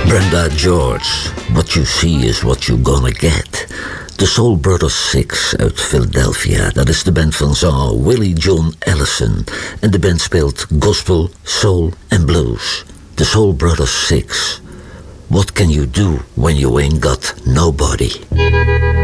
Brenda George, What You See Is What You Gonna Get. De Soul Brothers 6 uit Philadelphia. Dat is de band van zanger Willie John Ellison. En de band speelt gospel, soul en blues. De Soul Brothers 6. What can you do when you ain't got nobody?